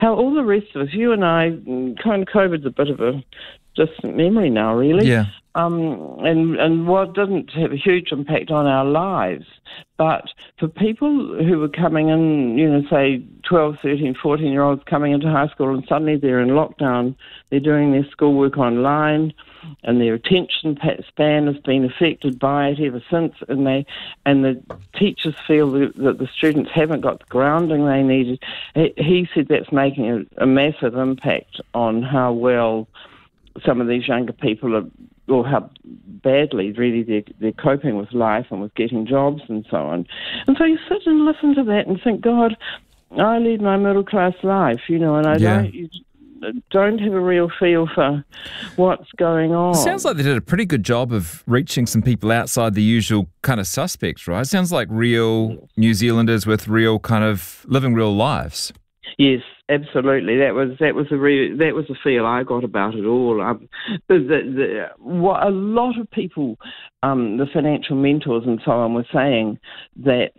how all the rest of us, you and I, kind of COVID's a bit of a distant memory now, really. Yeah. And what doesn't have a huge impact on our lives. But for people who were coming in, say 12, 13, 14-year-olds coming into high school and suddenly they're in lockdown, they're doing their schoolwork online and their attention span has been affected by it ever since, and the teachers feel that the students haven't got the grounding they needed. He said that's making a massive impact on how well some of these younger people are, or how badly really they're coping with life and with getting jobs and so on. And so you sit and listen to that and think, God, I lead my middle class life, and I don't have a real feel for what's going on. It sounds like they did a pretty good job of reaching some people outside the usual kind of suspects, right? It sounds like real New Zealanders with real kind of living real lives. Yes, absolutely. That was a feel I got about it all. What a lot of people, the financial mentors and so on, were saying that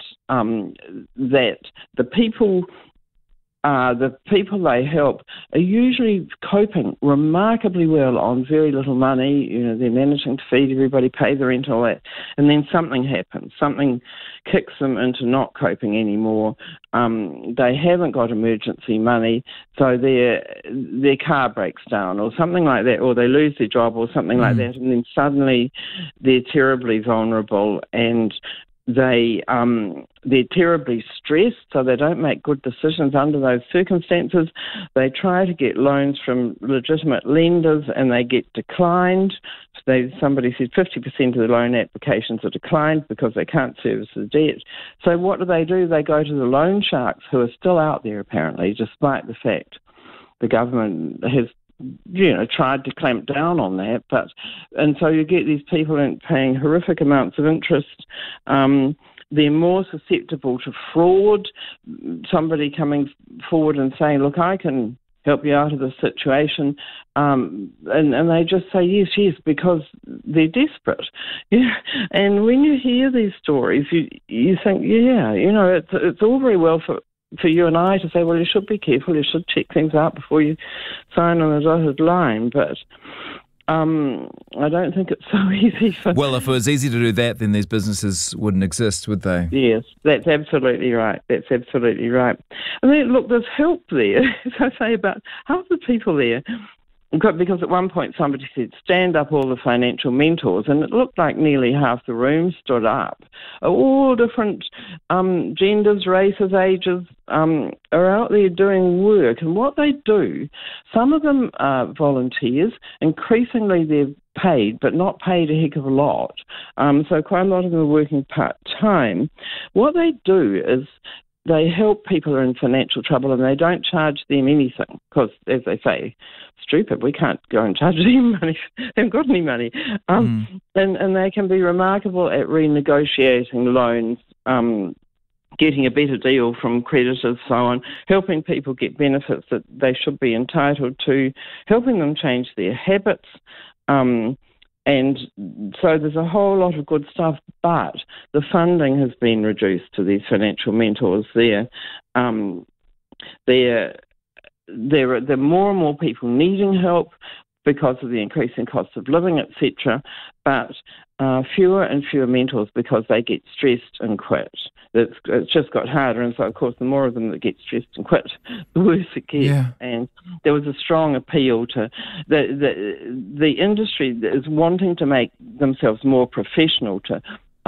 the people they help are usually coping remarkably well on very little money. They're managing to feed everybody, pay the rent, all that, and then something happens. Something kicks them into not coping anymore. They haven't got emergency money, so their car breaks down or something like that, or they lose their job or something like that, and then suddenly they're terribly vulnerable and they're terribly stressed, so they don't make good decisions under those circumstances. They try to get loans from legitimate lenders and they get declined. Somebody said 50% of the loan applications are declined because they can't service the debt. So what do? They go to the loan sharks, who are still out there apparently, despite the fact the government has tried to clamp down on that, and so you get these people paying horrific amounts of interest. They're more susceptible to fraud. Somebody coming forward and saying, "Look, I can help you out of this situation," and they just say yes, because they're desperate. And when you hear these stories, you think, it's all very well for you and I to say, well, you should be careful, you should check things out before you sign on a dotted line, but I don't think it's so easy. Well, if it was easy to do that, then these businesses wouldn't exist, would they? Yes, that's absolutely right. And then, look, there's help there, as I say, about half the people there. Because at one point somebody said, stand up all the financial mentors, and it looked like nearly half the room stood up. All different genders, races, ages are out there doing work. And what they do, some of them are volunteers. Increasingly they're paid, but not paid a heck of a lot. So quite a lot of them are working part-time. What they do is they help people who are in financial trouble, and they don't charge them anything because, as they say, stupid, we can't go and charge them money. They haven't got any money. And they can be remarkable at renegotiating loans, getting a better deal from creditors, so on, helping people get benefits that they should be entitled to, helping them change their habits. And so there's a whole lot of good stuff, but the funding has been reduced to these financial mentors. There are more and more people needing help because of the increasing cost of living, etc., but fewer and fewer mentors because they get stressed and quit. It's just got harder, and so, of course, the more of them that get stressed and quit, the worse it gets. Yeah. And there was a strong appeal to the industry is wanting to make themselves more professional, to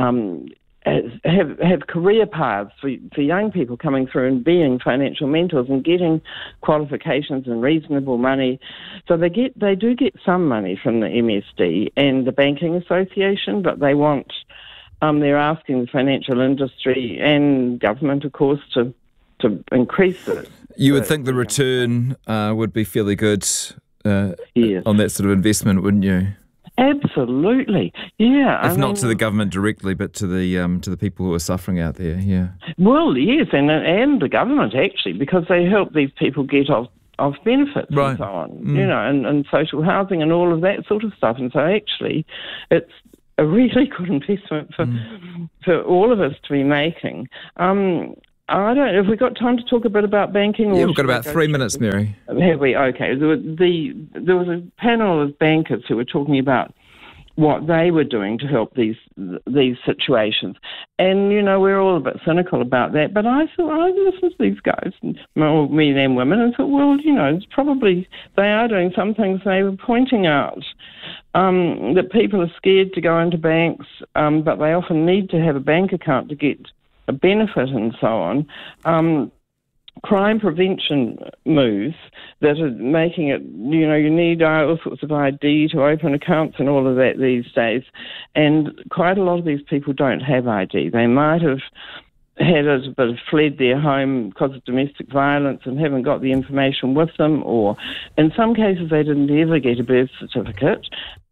have career paths for young people coming through and being financial mentors and getting qualifications and reasonable money. So they do get some money from the MSD and the Banking Association, but they want they're asking the financial industry and government, of course, to increase it. You would think the return would be fairly good yes. on that sort of investment, wouldn't you? Absolutely, yeah. If not to the government directly, but to the people who are suffering out there, yeah. Well, yes, and the government actually, because they help these people get off benefits and so on, and social housing and all of that sort of stuff. And so actually, it's a really good investment for all of us to be making. I don't know if we've got time to talk a bit about banking. Or Yeah, we've got about 3 minutes, Mary. Have we? Okay. There was a panel of bankers who were talking about what they were doing to help these situations. And, we're all a bit cynical about that. But I thought, I listened to these guys, men and women, and thought, well, it's probably they are doing some things. They were pointing out that people are scared to go into banks, but they often need to have a bank account to get a benefit and so on. Crime prevention moves that are making it, you need all sorts of ID to open accounts and all of that these days. And quite a lot of these people don't have ID. They might have had it but have fled their home because of domestic violence and haven't got the information with them, or in some cases they didn't ever get a birth certificate.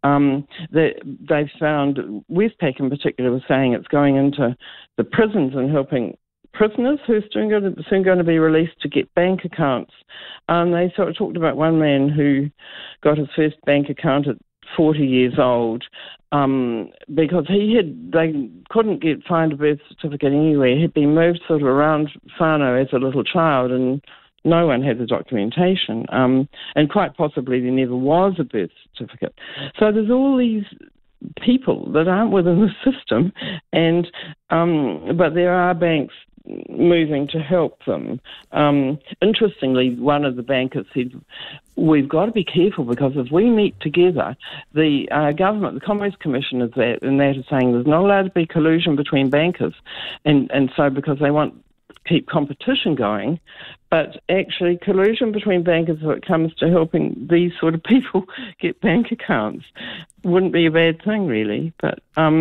They've found, Westpac in particular was saying it's going into the prisons and helping prisoners who are soon going to be released to get bank accounts. They sort of talked about one man who got his first bank account at 40 years old because they couldn't find a birth certificate anywhere. He'd been moved sort of around whānau as a little child and no one had the documentation. And quite possibly there never was a birth certificate. So there's all these people that aren't within the system, and but there are banks moving to help them. Interestingly, one of the bankers said, we've got to be careful because if we meet together, the government, the Commerce Commission is saying there's not allowed to be collusion between bankers, and so because they want to keep competition going, but actually collusion between bankers when it comes to helping these sort of people get bank accounts wouldn't be a bad thing, really. But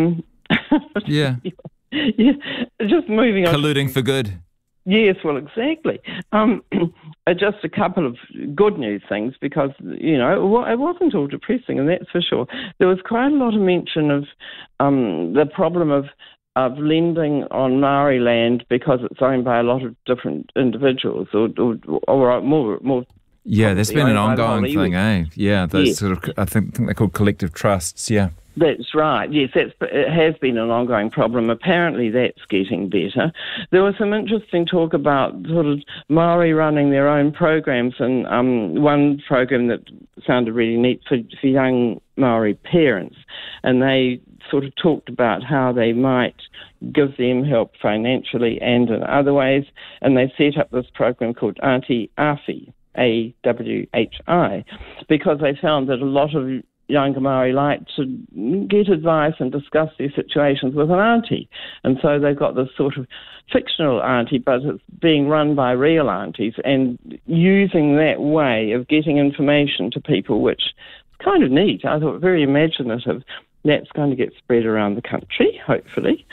yeah. Yeah, just moving on. Colluding for good. Yes, well, exactly. Just a couple of good news things because, it wasn't all depressing, and that's for sure. There was quite a lot of mention of the problem of lending on Maori land because it's owned by a lot of different individuals or more. Yeah, there's been an ongoing thing, eh? Yeah, those sort of, I think they're called collective trusts, yeah. That's right. Yes, it has been an ongoing problem. Apparently that's getting better. There was some interesting talk about sort of Māori running their own programs, and one program that sounded really neat for young Māori parents, and they sort of talked about how they might give them help financially and in other ways, and they set up this program called Auntie Awhi, AWHI, because they found that a lot of younger Māori like to get advice and discuss their situations with an auntie. And so they've got this sort of fictional auntie, but it's being run by real aunties and using that way of getting information to people, which is kind of neat. I thought very imaginative. That's going to get spread around the country, hopefully.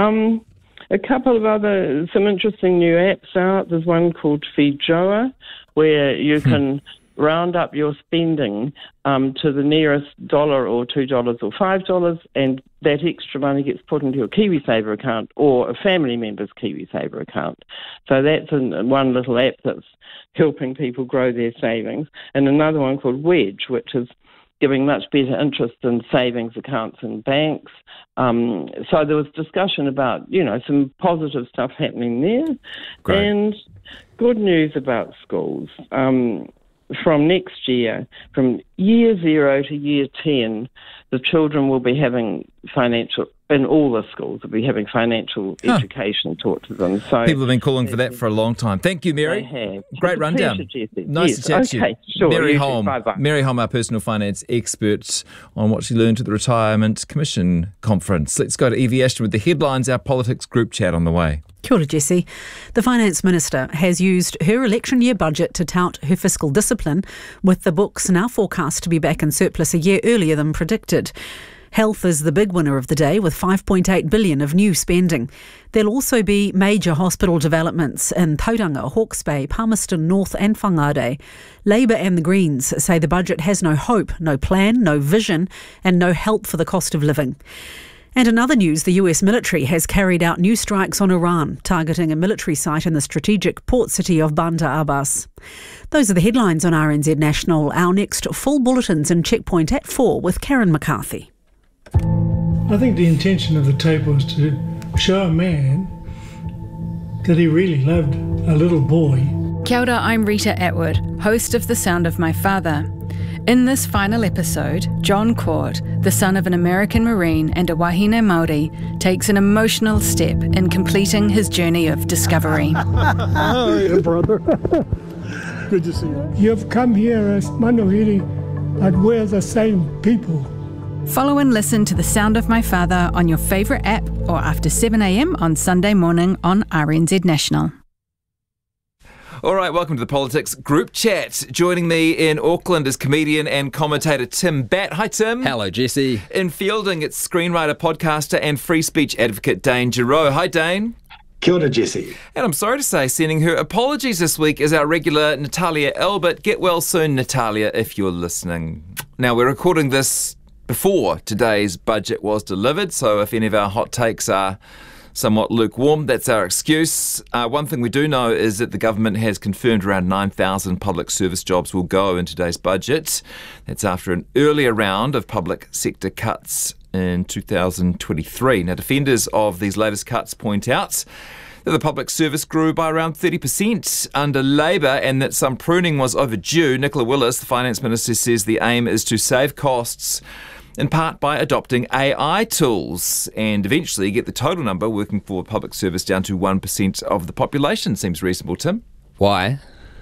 A couple of some interesting new apps out. There's one called Fijoa, where you can round up your spending to the nearest $1 or $2 or $5, and that extra money gets put into your KiwiSaver account or a family member's KiwiSaver account. So that's one little app that's helping people grow their savings. And another one called Wedge, which is giving much better interest in savings accounts in banks. So there was discussion about, some positive stuff happening there. Great. And good news about schools. From next year, from year 0 to year 10, the children will be having in all the schools, will be having financial education taught to them. So people have been calling for that for a long time. Thank you, Mary. They have. Great rundown. Pleasure, nice to chat to you. Sure. Mary Holm. Bye-bye. Mary Holm, our personal finance expert, on what she learned at the Retirement Commission conference. Let's go to Evie Ashton with the headlines, our politics group chat on the way. Kia ora, Jesse. The Finance Minister has used her election year budget to tout her fiscal discipline, with the books now forecast to be back in surplus a year earlier than predicted. Health is the big winner of the day, with $5.8 billion of new spending. There'll also be major hospital developments in Tauranga, Hawke's Bay, Palmerston North and Whangarei. Labour and the Greens say the budget has no hope, no plan, no vision and no help for the cost of living. And in other news, the US military has carried out new strikes on Iran, targeting a military site in the strategic port city of Bandar Abbas. Those are the headlines on RNZ National. Our next full bulletins in Checkpoint at 4 with Karen McCarthy. I think the intention of the tape was to show a man that he really loved a little boy. Kia ora, I'm Rita Atwood, host of The Sound of My Father. In this final episode, John Cord, the son of an American Marine and a wahine Māori, takes an emotional step in completing his journey of discovery. Oh, yeah, brother. Good to see you. You've come here as Manuhiri, but we're the same people. Follow and listen to The Sound of My Father on your favourite app or after 7 a.m. on Sunday morning on RNZ National. All right, welcome to the Politics Group Chat. Joining me in Auckland is comedian and commentator Tim Batt. Hi, Tim. Hello, Jesse. In Fielding, it's screenwriter, podcaster and free speech advocate Dane Giroux. Hi, Dane. Kia ora, Jesse. And I'm sorry to say, sending her apologies this week is our regular Natalia Albert. Get well soon, Natalia, if you're listening. Now, we're recording this before today's budget was delivered, so if any of our hot takes are somewhat lukewarm, that's our excuse. One thing we do know is that the government has confirmed around 9,000 public service jobs will go in today's budget. That's after an earlier round of public sector cuts in 2023. Now, defenders of these latest cuts point out that the public service grew by around 30% under Labour and that some pruning was overdue. Nicola Willis, the Finance Minister, says the aim is to save costs in part by adopting AI tools and eventually get the total number working for public service down to 1% of the population. Seems reasonable, Tim. Why?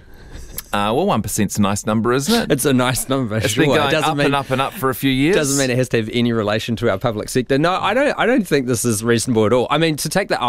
Well, 1%'s a nice number, isn't it? It's a nice number, It's sure. been going up and up and up for a few years. Doesn't mean it has to have any relation to our public sector. No, I don't think this is reasonable at all. I mean, to take the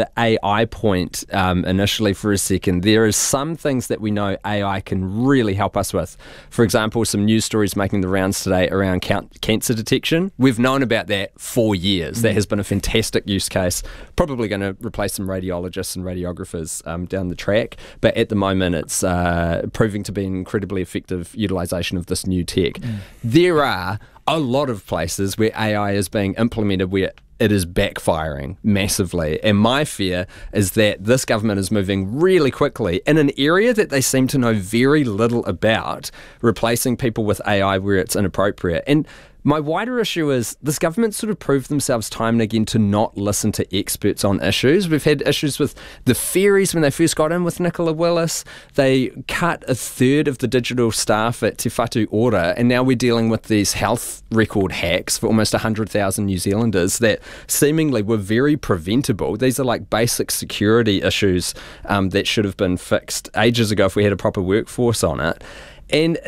AI point initially for a second, there is some things that we know AI can really help us with. For example, some news stories making the rounds today around cancer detection. We've known about that for years. That has been a fantastic use case. Probably going to replace some radiologists and radiographers down the track. But at the moment, it's proving to be an incredibly effective utilisation of this new tech. There are a lot of places where AI is being implemented where it is backfiring massively. And my fear is that this government is moving really quickly in an area that they seem to know very little about, replacing people with AI where it's inappropriate. And my wider issue is this government sort of proved themselves time and again to not listen to experts on issues. We've had issues with the ferries when they first got in with Nicola Willis. They cut a third of the digital staff at Te Whatu Ora, and now we're dealing with these health record hacks for almost 100,000 New Zealanders that seemingly were very preventable. These are like basic security issues that should have been fixed ages ago if we had a proper workforce on it. And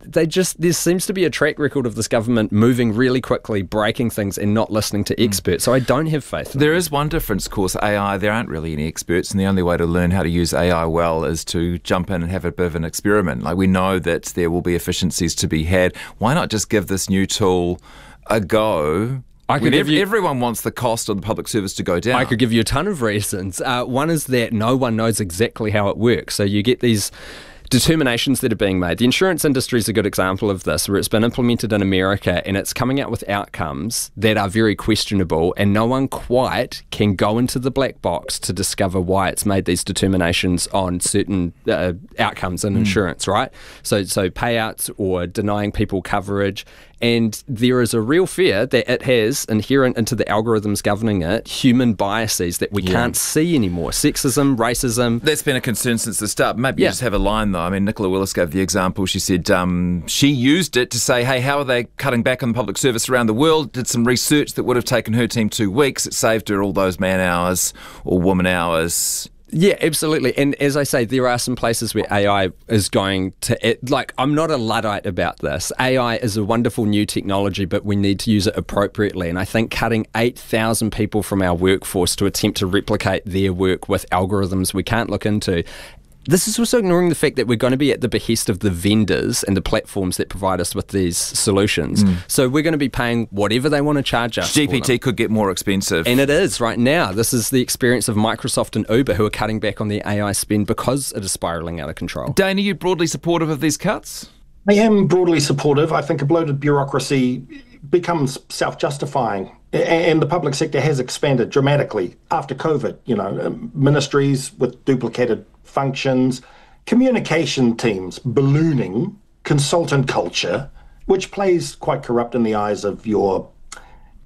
there seems to be a track record of this government moving really quickly, breaking things and not listening to experts. So I don't have faith in There is one difference, of course, AI. There aren't really any experts, and the only way to learn how to use AI well is to jump in and have a bit of an experiment. Like, we know that there will be efficiencies to be had. Why not just give this new tool a go? Everyone wants the cost of the public service to go down. I could give you a ton of reasons. One is that no one knows exactly how it works. So you get these determinations that are being made. The insurance industry is a good example of this, where it's been implemented in America and it's coming out with outcomes that are very questionable, and no one quite can go into the black box to discover why it's made these determinations on certain outcomes in insurance, right? So payouts or denying people coverage. And there is a real fear that it has inherent into the algorithms governing it human biases that we can't see anymore. Sexism, racism. That's been a concern since the start. Maybe you just have a line, though. I mean, Nicola Willis gave the example. She said she used it to say, hey, how are they cutting back on the public service around the world? Did some research that would have taken her team 2 weeks. It saved her all those man hours or woman hours. Yeah, absolutely. And as I say, there are some places where AI is going to, I'm not a Luddite about this. AI is a wonderful new technology, but we need to use it appropriately. And I think cutting 8,000 people from our workforce to attempt to replicate their work with algorithms we can't look into. This is also ignoring the fact that we're going to be at the behest of the vendors and the platforms that provide us with these solutions. So we're going to be paying whatever they want to charge us. GPT could get more expensive. And it is right now. This is the experience of Microsoft and Uber, who are cutting back on their AI spend because it is spiralling out of control. Dane, are you broadly supportive of these cuts? I am broadly supportive. I think a bloated bureaucracy becomes self-justifying, and the public sector has expanded dramatically after COVID. Ministries with duplicated functions, communication teams ballooning, consultant culture, which plays quite corrupt in the eyes of your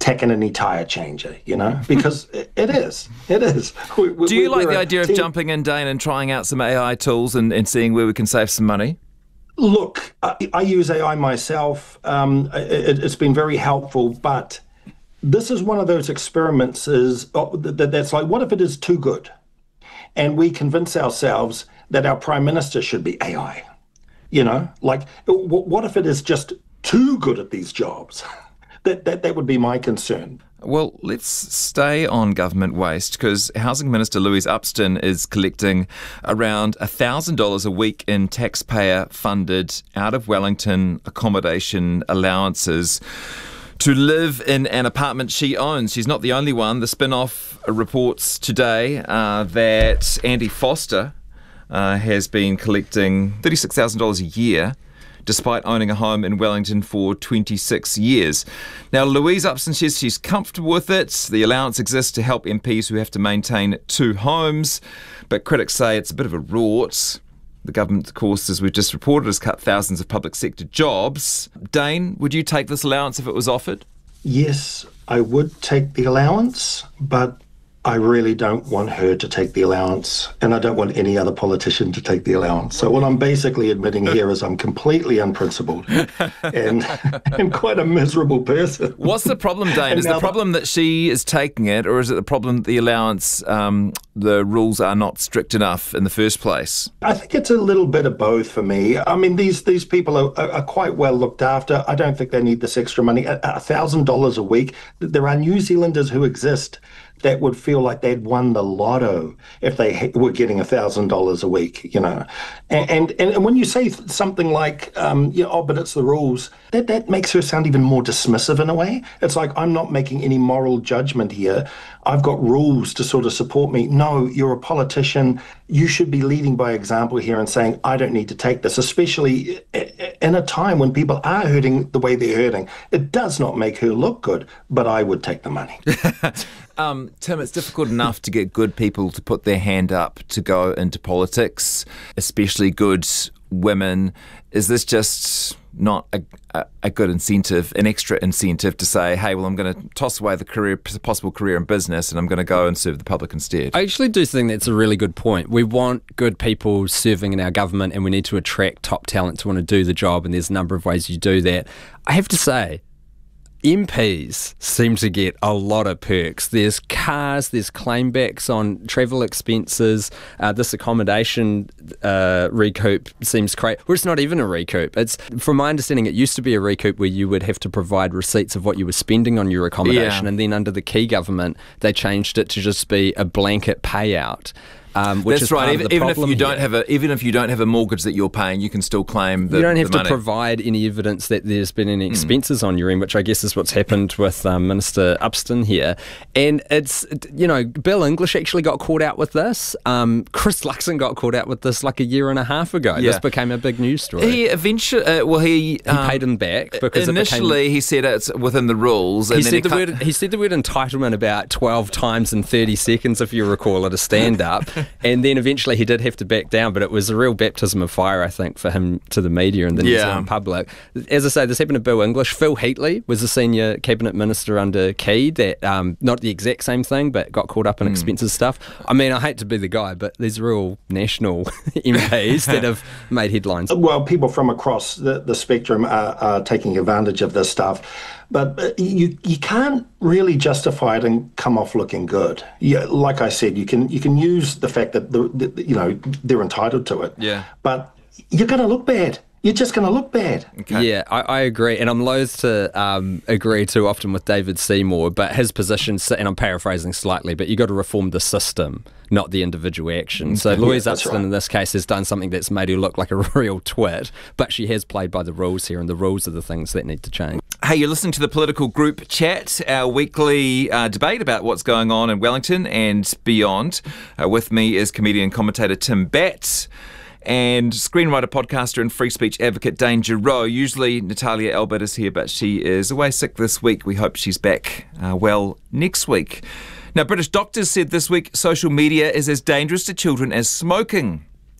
tackling any tyre changer, because it is. Do you like the idea of jumping in, Dane, and trying out some AI tools and seeing where we can save some money? Look, I use AI myself. It's been very helpful, but this is one of those experiments that's like, what if it is too good? And we convince ourselves that our Prime Minister should be AI. Like, what if it is just too good at these jobs? That would be my concern. Well, let's stay on government waste, because Housing Minister Louise Upston is collecting around $1,000 a week in taxpayer-funded out-of-Wellington accommodation allowances to live in an apartment she owns. She's not the only one. The Spin-Off reports today that Andy Foster has been collecting $36,000 a year despite owning a home in Wellington for 26 years. Now, Louise Upston says she's comfortable with it. The allowance exists to help MPs who have to maintain 2 homes, but critics say it's a bit of a rort. The government, of course, as we've just reported, has cut thousands of public sector jobs. Dane, would you take this allowance if it was offered? Yes, I would take the allowance, but I really don't want her to take the allowance, and I don't want any other politician to take the allowance. So what I'm basically admitting here is I'm completely unprincipled and quite a miserable person. What's the problem, Dane? Is the problem that she is taking it, or is it the problem that the allowance, the rules are not strict enough in the first place? I think it's a little bit of both for me. I mean, these people are quite well looked after. I don't think they need this extra money. $1,000 a week. There are New Zealanders who exist that would feel like they'd won the lotto if they were getting $1,000 a week, And when you say something like, but it's the rules, that makes her sound even more dismissive in a way. It's like, I'm not making any moral judgment here. I've got rules to sort of support me. No, you're a politician. You should be leading by example here and saying, I don't need to take this, especially in a time when people are hurting the way they're hurting. It does not make her look good, but I would take the money. Tim, it's difficult enough to get good people to put their hand up to go into politics, especially good women. Is this just not a good incentive, an extra incentive to say, hey, well, I'm going to toss away the possible career in business and I'm going to go and serve the public instead? I actually do think that's a really good point. We want good people serving in our government and we need to attract top talent to want to do the job, and there's a number of ways you do that. I have to say, MPs seem to get a lot of perks. There's cars, there's claimbacks on travel expenses. This accommodation recoup seems great. Well, it's not even a recoup. It's, from my understanding, it used to be a recoup where you would have to provide receipts of what you were spending on your accommodation, and then under the Key government, they changed it to just be a blanket payout. Which That's is right. Even if you don't have a mortgage that you're paying, you can still claim the You don't have the to money. provide any evidence that there's been any expenses on your end, which I guess is what's happened with Minister Upston here. And it's, Bill English actually got caught out with this. Chris Luxon got caught out with this like a year and a half ago. Yeah. This became a big news story. He eventually, he paid him back because initially he said it's within the rules. And he said the word entitlement about 12 times in 30 seconds, if you recall, at a stand-up. And then eventually he did have to back down, but it was a real baptism of fire, I think, for him to the media and the New Zealand public. As I say, this happened to Bill English. Phil Heatley was the senior cabinet minister under Key, that not the exact same thing, but got caught up in expenses stuff. I mean, I hate to be the guy, but there's real national MPs that have made headlines. Well, people from across the spectrum are taking advantage of this stuff. But you can't really justify it and come off looking good. Yeah, like I said, you can use the fact that they're entitled to it. Yeah. But you're going to look bad. You're just going to look bad. Okay. Yeah, I agree. And I'm loath to agree too often with David Seymour, but his position, and I'm paraphrasing slightly, but you've got to reform the system, not the individual action. So Louise Upston in this case has done something that's made her look like a real twit, but she has played by the rules here, and the rules are the things that need to change. Hey, you're listening to the Political Group Chat, our weekly debate about what's going on in Wellington and beyond. With me is comedian commentator Tim Batt and screenwriter, podcaster and free speech advocate Dane Giroux. Usually Natalia Elbert is here, but she is away sick this week. We hope she's back well next week. Now, British doctors said this week social media is as dangerous to children as smoking.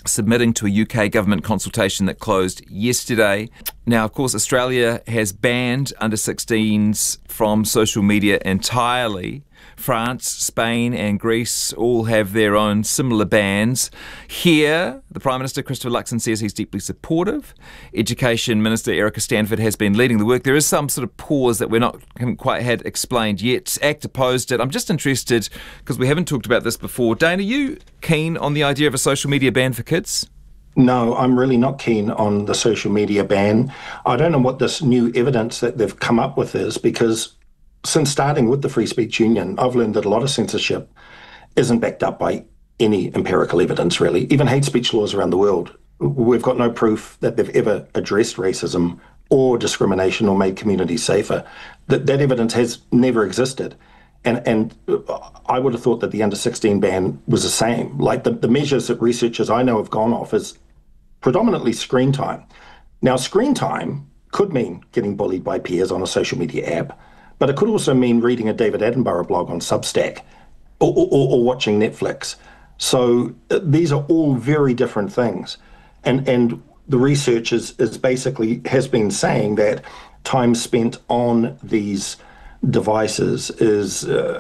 submitting to a UK government consultation that closed yesterday. Now, of course, Australia has banned under-16s from social media entirely. France, Spain and Greece all have their own similar bans. Here, the Prime Minister, Christopher Luxon, says he's deeply supportive. Education Minister Erica Stanford has been leading the work. There is some sort of pause that haven't quite had explained yet. ACT opposed it. I'm just interested, because we haven't talked about this before. Dane, are you keen on the idea of a social media ban for kids? No, I'm really not keen on the social media ban. I don't know what this new evidence that they've come up with is, because since starting with the Free Speech Union, I've learned that a lot of censorship isn't backed up by any empirical evidence, really. Even hate speech laws around the world, we've got no proof that they've ever addressed racism or discrimination or made communities safer. That evidence has never existed. And I would have thought that the under-16 ban was the same. Like the measures that researchers I know have gone off is predominantly screen time. Now, screen time could mean getting bullied by peers on a social media app, but it could also mean reading a David Attenborough blog on Substack or watching Netflix. So these are all very different things. And the research is basically has been saying that time spent on these devices is,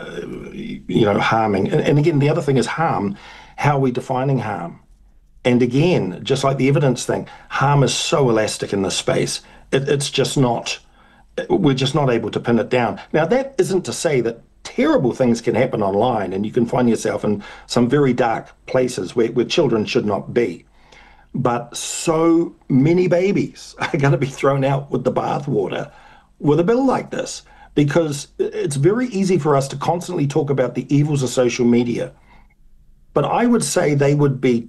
harming. And again, the other thing is harm. How are we defining harm? And again, just like the evidence thing, harm is so elastic in this space. It's just not... We're just not able to pin it down. Now, that isn't to say that terrible things can happen online and you can find yourself in some very dark places where children should not be. But so many babies are going to be thrown out with the bathwater with a bill like this, because it's very easy for us to constantly talk about the evils of social media. But I would say they would be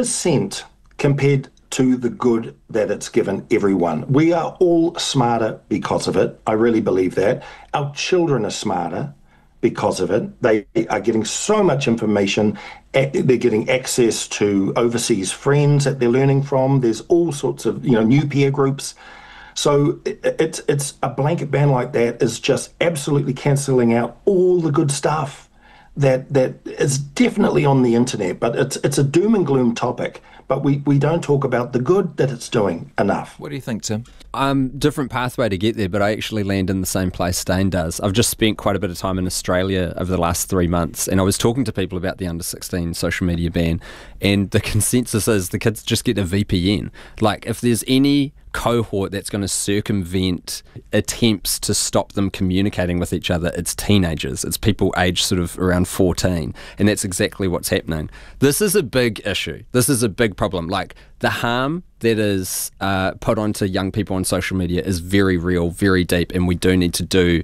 2% compared to the good that it's given everyone. We are all smarter because of it. I really believe that. Our children are smarter because of it. They are getting so much information. They're getting access to overseas friends that they're learning from. There's all sorts of new peer groups. So it's a blanket ban like that is just absolutely cancelling out all the good stuff that is definitely on the internet. But it's a doom and gloom topic. But we don't talk about the good that it's doing enough. What do you think, Tim? Different pathway to get there, but I actually land in the same place Dane does. I've just spent quite a bit of time in Australia over the last 3 months, and I was talking to people about the under-16 social media ban, and the consensus is the kids just get a VPN. Like, if there's any cohort that's going to circumvent attempts to stop them communicating with each other, it's teenagers. It's people aged sort of around 14, and that's exactly what's happening. This is a big issue. This is a big problem. Like, the harm that is put onto young people on social media is very real, very deep, and we do need to do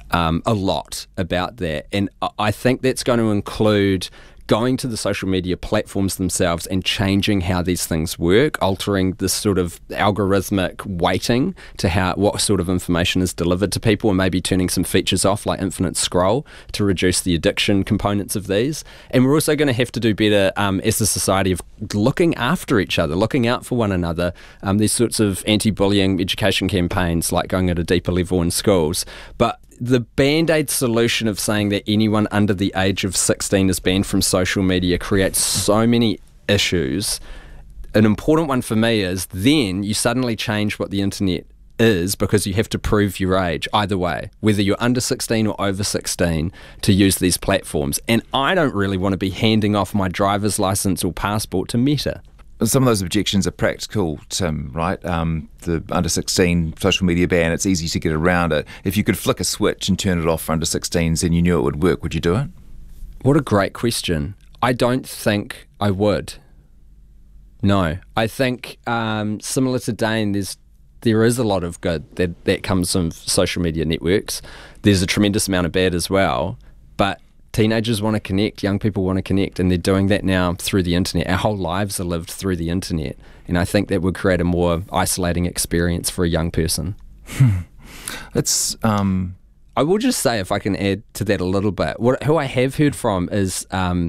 a lot about that. And I think that's going to include going to the social media platforms themselves and changing how these things work, altering this sort of algorithmic weighting to what sort of information is delivered to people, and maybe turning some features off like infinite scroll to reduce the addiction components of these. And we're also going to have to do better as a society of looking after each other, looking out for one another. These sorts of anti-bullying education campaigns, like going at a deeper level in schools. But the Band-Aid solution of saying that anyone under the age of 16 is banned from social media creates so many issues. An important one for me is then you suddenly change what the internet is, because you have to prove your age either way, whether you're under 16 or over 16, to use these platforms. And I don't really want to be handing off my driver's license or passport to Meta. Some of those objections are practical, Tim, right? The under-16 social media ban, it's easy to get around it. If you could flick a switch and turn it off for under-16s and you knew it would work, would you do it? What a great question. I don't think I would. No. I think, similar to Dane, there is a lot of good that comes from social media networks. There's a tremendous amount of bad as well. But teenagers want to connect, young people want to connect, and they're doing that now through the internet. Our whole lives are lived through the internet, and I think that would create a more isolating experience for a young person. It's I will just say, if I can add to that a little bit, who I have heard from is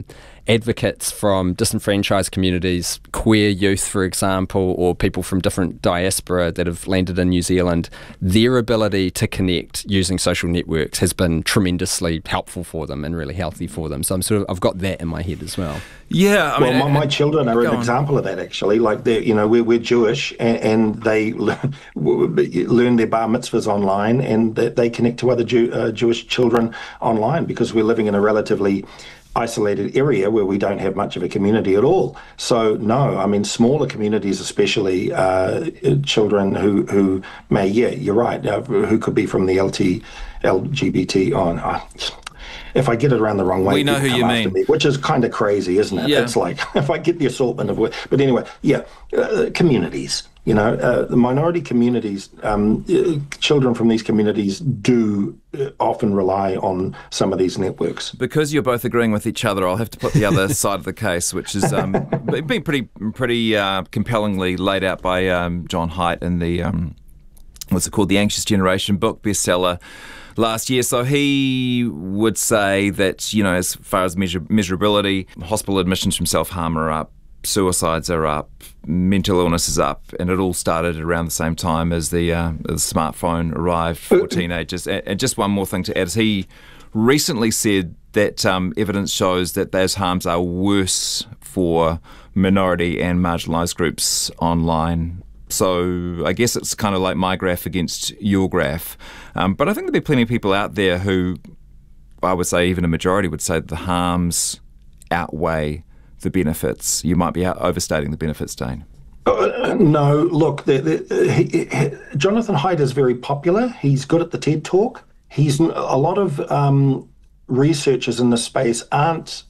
advocates from disenfranchised communities, queer youth, for example, or people from different diaspora that have landed in New Zealand, their ability to connect using social networks has been tremendously helpful for them and really healthy for them. So I've got that in my head as well. Yeah, I mean, my children are an example of that, actually. Like, we're Jewish, and they learn their bar mitzvahs online, and they connect to other Jewish children online, because we're living in a relatively isolated area where we don't have much of a community at all. So no, I mean, smaller communities, especially children who may, you're right, who could be from the LGBT on. If I get it around the wrong way, we know who you mean. Which is kind of crazy, isn't it? Yeah. It's like, if I get the assortment of words. But anyway, communities, the minority communities, children from thing communities do often rely on some of these networks. Because you're both agreeing with each other, I'll have to put the other side of the case, which is being pretty compellingly laid out by John Haidt in the, what's it called, The Anxious Generation book, bestseller last year. So he would say that, as far as measurability, hospital admissions from self-harm are up, suicides are up, mental illness is up, and it all started around the same time as the smartphone arrived for teenagers. And just one more thing to add is he recently said that evidence shows that those harms are worse for minority and marginalised groups online. So I guess it's kind of like my graph against your graph. But I think there'll be plenty of people out there who, I would say even a majority would say that the harms outweigh the benefits. You might be overstating the benefits, Dane. No, look, Jonathan Haidt is very popular. He's good at the TED Talk. A lot of researchers in this space aren't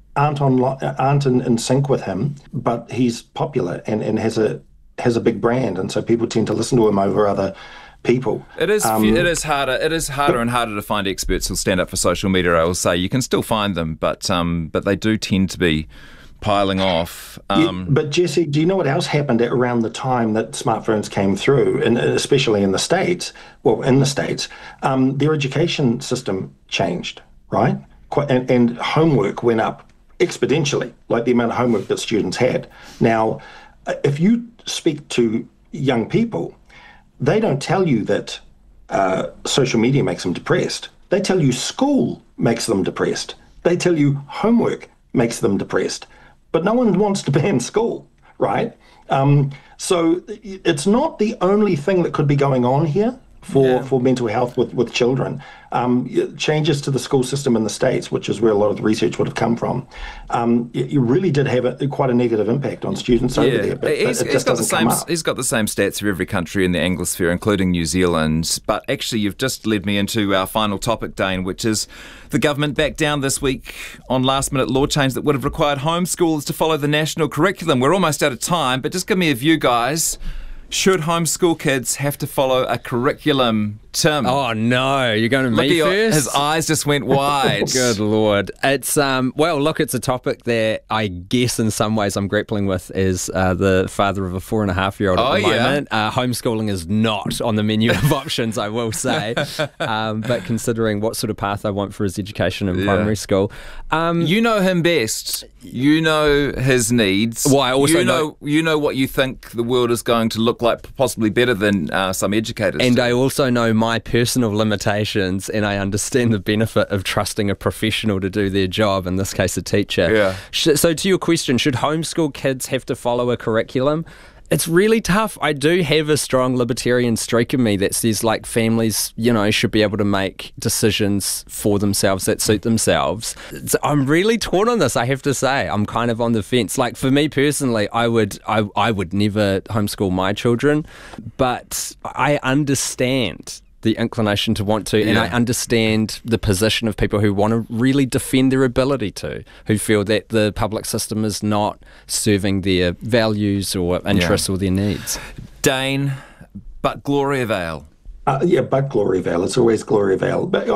in sync with him, but he's popular and has a big brand, and so people tend to listen to him over other people. It is harder. It is harder and harder to find experts who'll stand up for social media. I will say you can still find them, but they do tend to be piling off. But Jesse, do you know what else happened around the time that smartphones came through, and especially in the States? Well, in the States, their education system changed, right? And homework went up exponentially, like the amount of homework that students had. Now, if you speak to young people, they don't tell you that social media makes them depressed. They tell you school makes them depressed. They tell you homework makes them depressed. But no one wants to ban school, right? So it's not the only thing that could be going on here for mental health with children. Changes to the school system in the States, which is where a lot of the research would have come from, it really did have quite a negative impact on students over there. But he's got the same stats for every country in the Anglosphere, including New Zealand. But actually, you've just led me into our final topic, Dane, which is the government backed down this week on last-minute law change that would have required homeschoolers to follow the national curriculum. We're almost out of time, but just give me a view, guys. Should homeschool kids have to follow a curriculum, Tim? Oh no, you're going to me first? His eyes just went wide. Good Lord. It's it's a topic that I guess in some ways I'm grappling with as the father of a 4.5-year-old at the moment. Homeschooling is not on the menu of options, I will say. But considering what sort of path I want for his education in primary school. You know him best. You know his needs. Well, I also you know what you think the world is going to look like, possibly better than some educators. And I also know my personal limitations, and I understand the benefit of trusting a professional to do their job, in this case a teacher. Yeah. So to your question, should homeschool kids have to follow a curriculum? It's really tough. I do have a strong libertarian streak in me that says, like, families, should be able to make decisions for themselves that suit themselves. I'm really torn on this, I have to say. I'm kind of on the fence. Like, for me personally, I would never homeschool my children, but I understand the inclination to want to, and I understand the position of people who want to really defend their ability to, who feel that the public system is not serving their values or interests or their needs. Dane, but Gloria Vale. But Gloria Vale. It's always Gloria Vale. But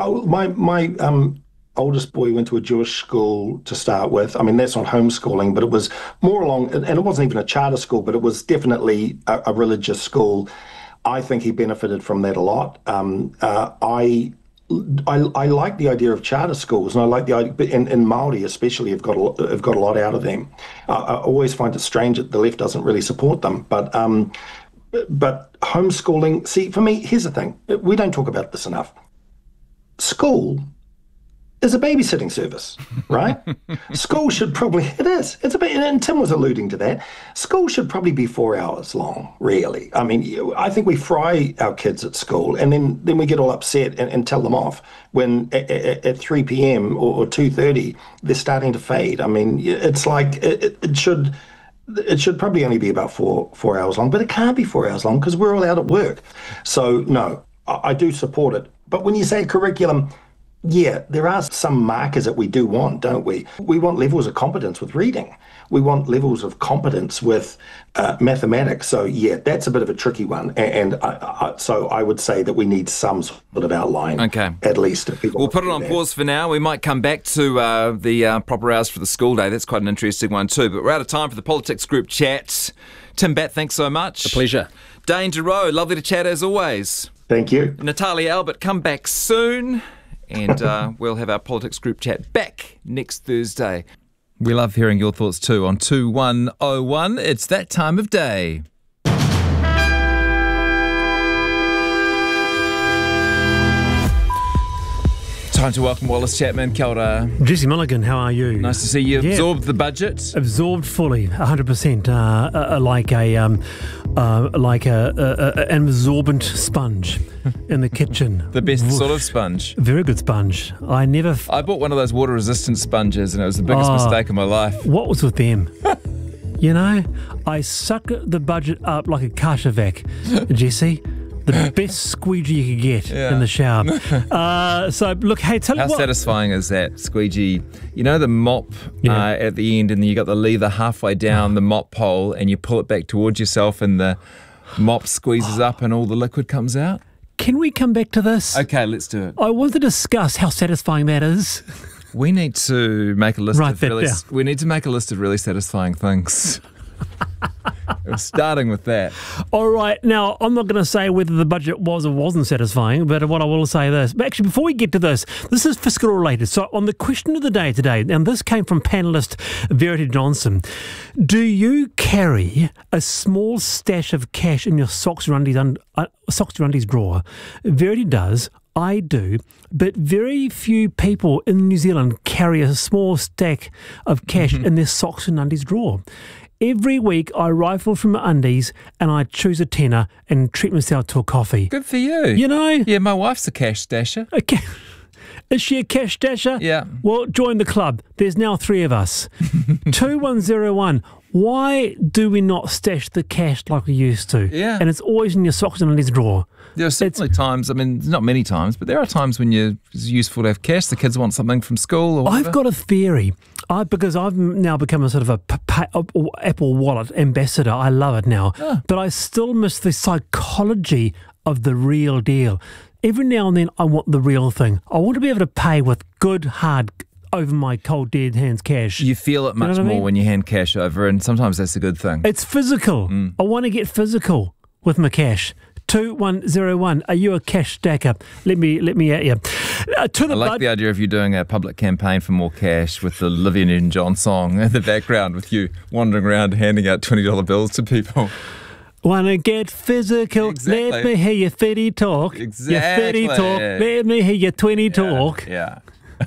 my oldest boy went to a Jewish school to start with. I mean, that's not homeschooling, but it was more along, and it wasn't even a charter school, but it was definitely a religious school. I think he benefited from that a lot. I I like the idea of charter schools, and I like the idea, and Māori especially have got a lot out of them. I always find it strange that the left doesn't really support them, but homeschooling. See, for me, here's the thing: we don't talk about this enough. School is a babysitting service, right? School should probably, it is. It's a bit, and Tim was alluding to that. School should probably be 4 hours long, really. I mean, I think we fry our kids at school, and then we get all upset and tell them off when at 3 p.m. or 2:30 they're starting to fade. I mean, it's like it should probably only be about four hours long, but it can't be 4 hours long because we're all out at work. So no, I do support it. But when you say curriculum, yeah, there are some markers that we do want, don't we? We want levels of competence with reading. We want levels of competence with mathematics. So, yeah, that's a bit of a tricky one. And so I would say that we need some sort of outline, at least. We'll put it on pause for now. We might come back to the proper hours for the school day. That's quite an interesting one too. But we're out of time for the Politics Group chat. Tim Batt, thanks so much. A pleasure. Dane Giroux, lovely to chat as always. Thank you. Natalia Albert, come back soon. And we'll have our Politics Group chat back next Thursday. We love hearing your thoughts too on 2101. It's that time of day. Time to welcome Wallace Chapman. Kia ora. Jesse Mulligan, how are you? Nice to see you. Yeah. Absorbed the budget? Absorbed fully, 100%. Like an absorbent sponge in the kitchen. The best sort of sponge. Very good sponge. I bought one of those water-resistant sponges, and it was the biggest mistake of my life. What was with them? You know, I suck the budget up like a Kashavak, Jesse. The best squeegee you could get in the shower. So, look, hey, tell you what. How satisfying is that squeegee? You know the mop at the end, and then you got the lever halfway down the mop pole, and you pull it back towards yourself, and the mop squeezes up, and all the liquid comes out? Can we come back to this? Okay, let's do it. I want to discuss how satisfying that is. We need to make a list We need to make a list of really satisfying things. We're starting with that. All right. Now, I'm not going to say whether the budget was or wasn't satisfying, but what I will say this. But actually, before we get to this is fiscal related. So on the question of the day today, and this came from panellist Verity Johnson, do you carry a small stash of cash in your socks or undies drawer? Verity does. I do, but very few people in New Zealand carry a small stack of cash in their socks and undies drawer. Every week I rifle from my undies and I choose a tenner and treat myself to a coffee. Good for you. You know? Yeah, my wife's a cash stasher. Okay. Is she a cash stasher? Yeah. Well, join the club. There's now 3 of us. 2101. Why do we not stash the cash like we used to? Yeah. And it's always in your socks and undies drawer. There are certainly times, I mean, not many times, but there are times when it's useful to have cash. The kids want something from school or whatever. I've got a theory. Because I've now become a sort of a Apple Wallet ambassador. I love it now. Oh. But I still miss the psychology of the real deal. Every now and then I want the real thing. I want to be able to pay with good, hard, over my cold, dead hands cash. You feel it much more when you hand cash over, and sometimes that's a good thing. It's physical. I want to get physical with my cash. 2101. Are you a cash stacker? Let me at you. I like the idea of you doing a public campaign for more cash with the Olivia Newton-John song in the background, with you wandering around handing out $20 bills to people. Wanna get physical? Exactly. Let me hear your 50 talk. Exactly. Your 50 talk. Let me hear your 20 talk. Yeah.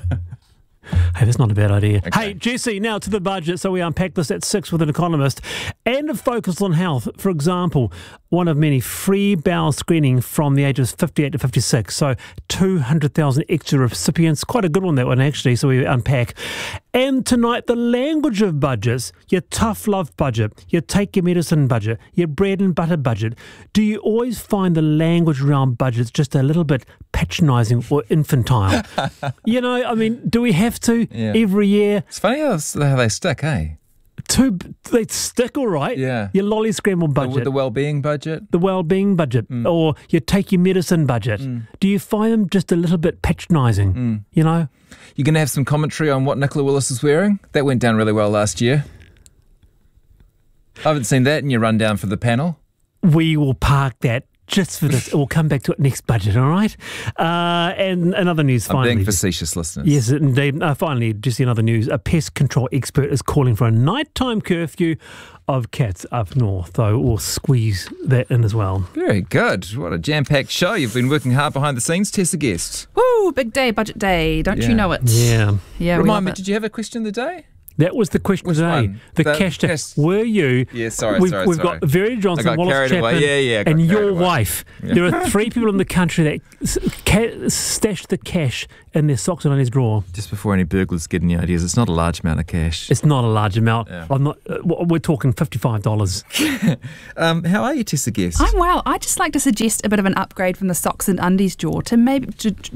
Hey, that's not a bad idea. Okay. Hey, Jesse, now to the budget. So we unpack this at 6 with an economist. And a focus on health. For example, one of many free bowel screening from the ages 58 to 56. So 200,000 extra recipients. Quite a good one, that one, actually. So we unpack. And tonight, the language of budgets. Your tough love budget. Your take your medicine budget. Your bread and butter budget. Do you always find the language around budgets just a little bit patronising or infantile? You know, I mean, do we have to every year? It's funny how they stick, eh? They stick all right. Yeah. Your lolly scramble budget. The well-being budget. The well-being budget. Or your take your medicine budget. Do you find them just a little bit patronising? You know? You're going to have some commentary on what Nicola Willis is wearing? That went down really well last year. I haven't seen that in your rundown for the panel. We will park that just for this. We'll come back to it next budget, all right? And another news, finally. I'm being facetious, listeners. Yes, indeed. Finally, just another news. A pest control expert is calling for a nighttime curfew of cats up north, though we'll squeeze that in as well. Very good. What a jam-packed show. You've been working hard behind the scenes, Tessa Guest. Woo, big day, budget day. Don't you know it? Yeah. Yeah. Remind me, did you have a question of the day? That was the question Which today. one? The cash tax. Were you? Yeah, sorry. We've got Verity Johnson, Wallace Chapman, and your wife. Yeah. There are 3 people in the country that stashed the cash in their socks and on his drawer. Just before any burglars get any ideas, it's not a large amount of cash. It's not a large amount. Yeah. We're talking $55. How are you, Tessa Guest? I'm well. I'd just like to suggest a bit of an upgrade from the socks and undies drawer to maybe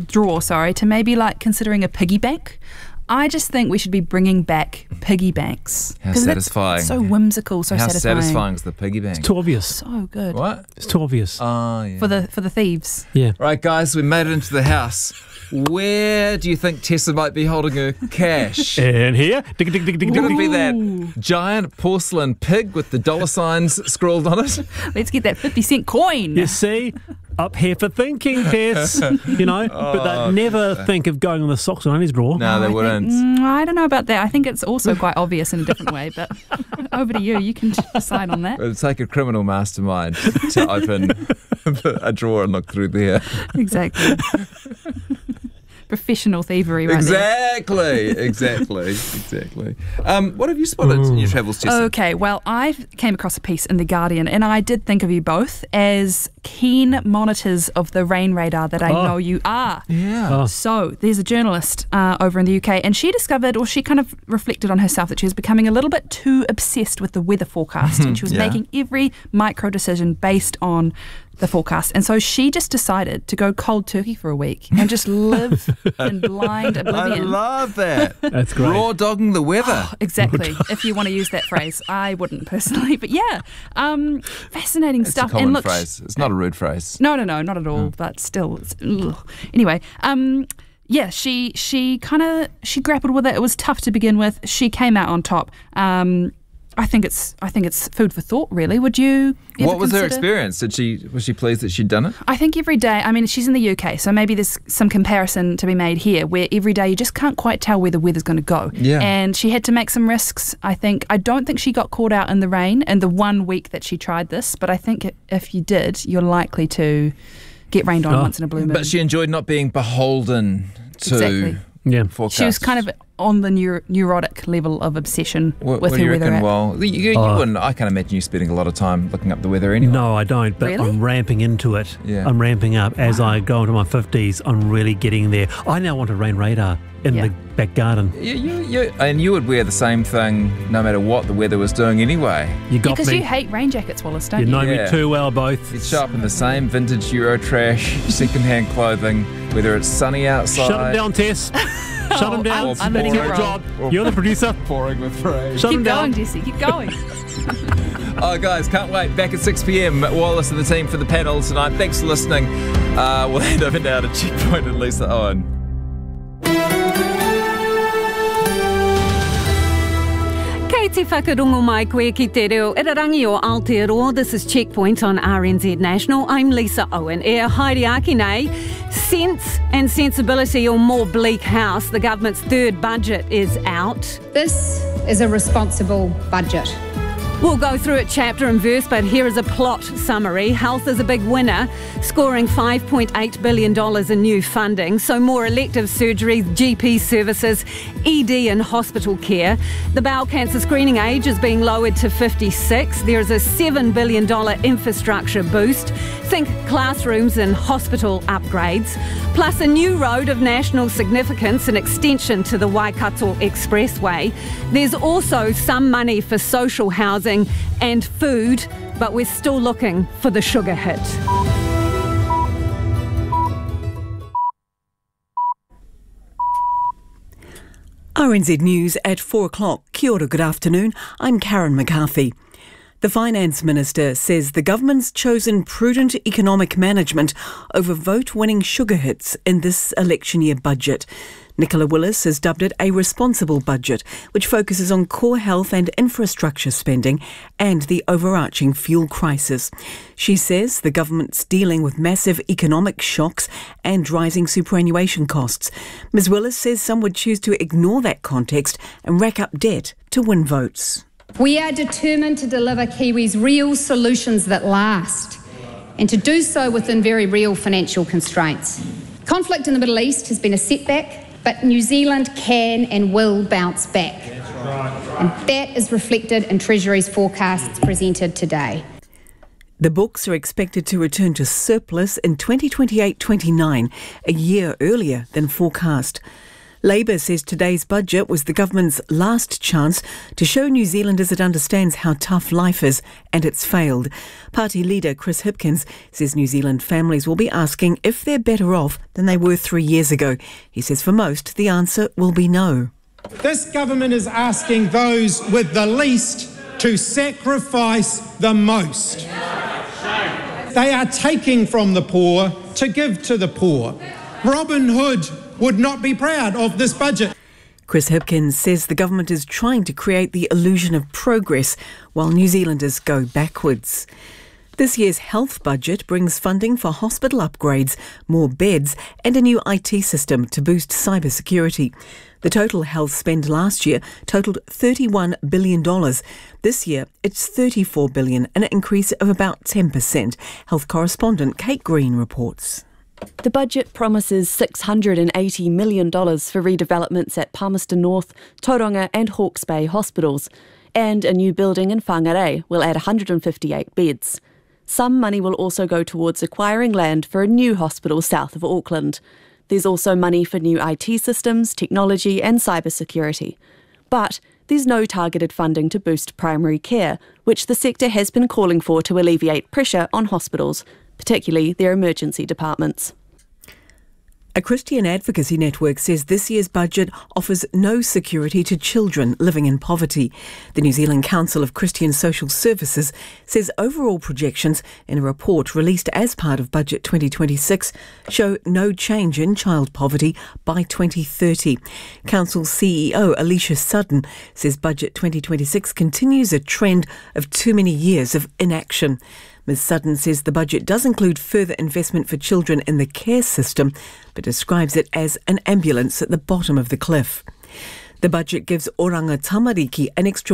like considering a piggy bank. I just think we should be bringing back piggy banks. How satisfying. So whimsical, so satisfying. How satisfying is the piggy bank? It's too obvious. So good. What? It's too obvious. Oh, yeah. For the thieves. Yeah. Right, guys, we made it into the house. Where do you think Tessa might be holding her cash? And here. Could it be that giant porcelain pig with the dollar signs scrawled on it? Let's get that 50-cent coin. You see? Up here for thinking, Tess. But they'd never think of going on the socks and undies drawer. No, they wouldn't. I don't know about that. I think it's also quite obvious in a different way, but over to you. You can decide on that. It would take a criminal mastermind to open a drawer and look through there. Exactly. Professional thievery right there. Exactly. What have you spotted in your travels, Tessa? Okay, well, I came across a piece in The Guardian, and I did think of you both as keen monitors of the rain radar that I know you are. Yeah. So there's a journalist over in the UK, and she discovered, or she kind of reflected on herself, that she was becoming a little bit too obsessed with the weather forecast, and she was making every micro decision based on the forecast. And so she just decided to go cold turkey for a week and just live in blind oblivion. I love that. That's great. Raw dogging the weather. Exactly, if you want to use that phrase. I wouldn't personally, but yeah. Fascinating stuff. It's a common and look, phrase. It's not a rude phrase. No, not at all, but still. Anyway, she grappled with it. It was tough to begin with. She came out on top. I think it's food for thought, really. Would you ever What was her consider? experience? Was she pleased that she'd done it? I think every day, I mean, she's in the UK, so maybe there's some comparison to be made here, where every day you just can't quite tell where the weather's going to go. Yeah. And she had to make some risks, I think. I don't think she got caught out in the rain in the 1 week that she tried this, but I think if you did, you're likely to get rained on once in a blue moon. But she enjoyed not being beholden to forecasts. She was kind of on the neurotic level of obsession with what do her you weather reckon? app. Well, you wouldn't. I can't imagine you spending a lot of time looking up the weather anyway. No, I don't, but Really? I'm ramping into it. Yeah. I'm ramping up. As I go into my 50s, I'm really getting there. I now want a rain radar in the back garden. You would wear the same thing no matter what the weather was doing anyway. You got Because me. you hate rain jackets, Wallace, don't You you? know Yeah. me too well, both. You'd show up in the same vintage Euro trash, second-hand clothing, whether it's sunny outside. Shut him down, Tess. Shut him down. I'm letting It's your it roll. job. You're the producer. Pouring with rain. Shut him Keep down. going, Jesse. Keep going. Oh, guys, can't wait. Back at 6 p.m. Wallace and the team for the panel tonight. Thanks for listening. We'll hand over now to Checkpoint and Lisa Owen. Kei te whakarongo mai koe ki te reo Irarangi o Aotearoa. This is Checkpoint on RNZ National. I'm Lisa Owen. E haere aki nei, sense and sensibility or more bleak house. The government's third budget is out. This is a responsible budget. We'll go through it chapter and verse, but here is a plot summary. Health is a big winner, scoring $5.8 billion in new funding. So more elective surgeries, GP services, ED and hospital care. The bowel cancer screening age is being lowered to 56. There is a $7 billion infrastructure boost. Think classrooms and hospital upgrades. Plus a new road of national significance, an extension to the Waikato Expressway. There's also some money for social housing and food, but we're still looking for the sugar hit. RNZ News at 4 o'clock. Kia ora, good afternoon. I'm Karen McCarthy. The Finance Minister says the government's chosen prudent economic management over vote-winning sugar hits in this election year budget. Nicola Willis has dubbed it a responsible budget, which focuses on core health and infrastructure spending and the overarching fuel crisis. She says the government's dealing with massive economic shocks and rising superannuation costs. Ms Willis says some would choose to ignore that context and rack up debt to win votes. We are determined to deliver Kiwis real solutions that last, and to do so within very real financial constraints. Conflict in the Middle East has been a setback, but New Zealand can and will bounce back. And that is reflected in Treasury's forecasts presented today. The books are expected to return to surplus in 2028-29, a year earlier than forecast. Labour says today's budget was the government's last chance to show New Zealanders it understands how tough life is, and it's failed. Party leader Chris Hipkins says New Zealand families will be asking if they're better off than they were 3 years ago. He says for most, the answer will be no. This government is asking those with the least to sacrifice the most. They are taking from the poor to give to the poor. Robin Hood would not be proud of this budget. Chris Hipkins says the government is trying to create the illusion of progress while New Zealanders go backwards. This year's health budget brings funding for hospital upgrades, more beds and a new IT system to boost cybersecurity. The total health spend last year totalled $31 billion. This year, it's $34 billion, an increase of about 10%. Health correspondent Kate Green reports. The budget promises $680 million for redevelopments at Palmerston North, Tauranga and Hawke's Bay hospitals, and a new building in Whangarei will add 158 beds. Some money will also go towards acquiring land for a new hospital south of Auckland. There's also money for new IT systems, technology and cybersecurity. But there's no targeted funding to boost primary care, which the sector has been calling for to alleviate pressure on hospitals, particularly their emergency departments. A Christian advocacy network says this year's budget offers no security to children living in poverty. The New Zealand Council of Christian Social Services says overall projections in a report released as part of Budget 2026 show no change in child poverty by 2030. Council CEO Alicia Sutton says Budget 2026 continues a trend of too many years of inaction. Ms Sutton says the budget does include further investment for children in the care system, but describes it as an ambulance at the bottom of the cliff. The budget gives Oranga Tamariki an extra